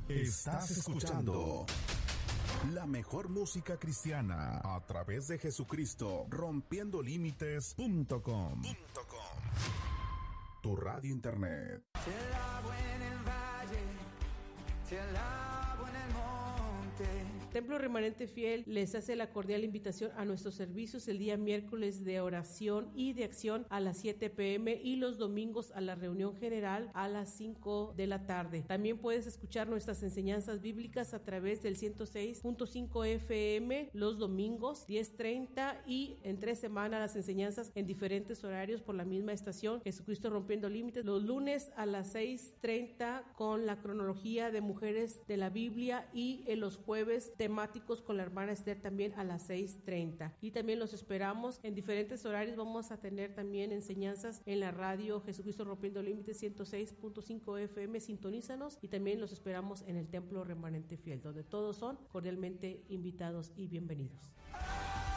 Estás escuchando la mejor música cristiana a través de Jesucristo, rompiendolímites.com. Tu radio internet. Te alabo en el valle, te alabo en el monte. Templo Remanente Fiel les hace la cordial invitación a nuestros servicios el día miércoles de oración y de acción a las 7 p.m. y los domingos a la reunión general a las 5 de la tarde. También puedes escuchar nuestras enseñanzas bíblicas a través del 106.5 FM los domingos 10:30 y entre semana las enseñanzas en diferentes horarios por la misma estación Jesucristo Rompiendo Límites, los lunes a las 6:30 con la cronología de mujeres de la Biblia y en los jueves temáticos con la hermana Esther también a las 6:30. Y también los esperamos en diferentes horarios. Vamos a tener también enseñanzas en la radio Jesucristo Rompiendo Límites 106.5 FM. Sintonízanos y también los esperamos en el Templo Remanente Fiel, donde todos son cordialmente invitados y bienvenidos.